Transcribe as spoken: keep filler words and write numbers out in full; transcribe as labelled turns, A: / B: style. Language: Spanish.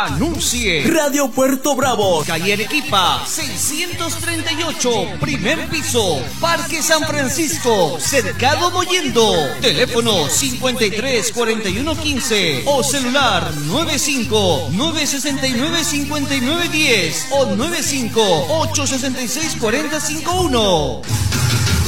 A: Anuncie. Radio Puerto Bravo, calle Arequipa, seiscientos treinta y ocho, primer piso, Parque San Francisco, Cercado Mollendo. Teléfono cincuenta y tres, cuarenta y uno, quince o celular nueve cinco, nueve seis nueve, cinco nueve uno cero o nueve cinco, ocho seis seis, cuatro cero cinco uno.